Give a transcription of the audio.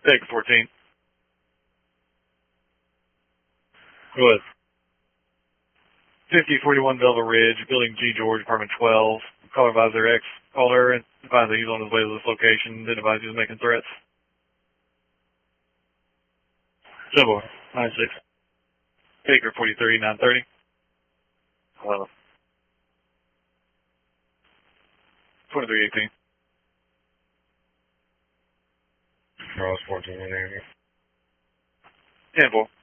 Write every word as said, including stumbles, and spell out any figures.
Take fourteen. Go ahead. fifty forty-one Velva Ridge, Building G George, Apartment twelve. Call advisor X. Call her and advise that he's on his way to this location. Then advise he's making threats. Double nine six. Baker forty-three nine thirty. Hello. twenty-three eighteen. Charles fourteen. ten four.